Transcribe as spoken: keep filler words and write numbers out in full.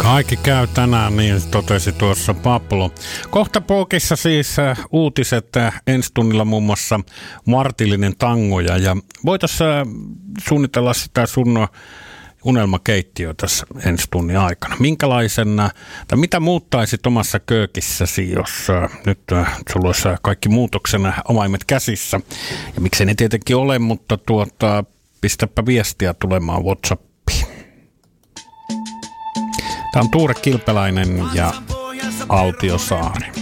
Kaikki käy tänään, niin totesi tuossa Pablo. Kohta Pokissa siis äh, uutiset äh, ensi tunnilla muun muassa Martillinen tangoja. Ja voitaisiin äh, suunnitella sitä sun unelmakeittiö tässä ensi tunnin aikana. Minkälaisena, tai mitä muuttaisit omassa köökissäsi, jos äh, nyt äh, sulla olisi kaikki muutoksena omaimet käsissä? Ja miksei ne tietenkin ole, mutta tuota, pistäpä viestiä tulemaan WhatsAppiin. Tämä on Tuure Kilpeläinen ja Autiosaari.